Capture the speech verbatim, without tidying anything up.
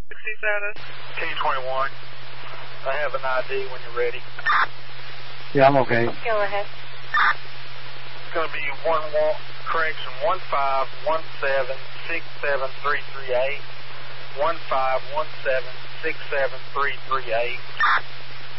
sixty status? T twenty-one. I have an I D when you're ready. Yeah, I'm okay. Go ahead. It's going to be one, one correction, one five one seven six seven three three eight. one five one seven six seven three three eight.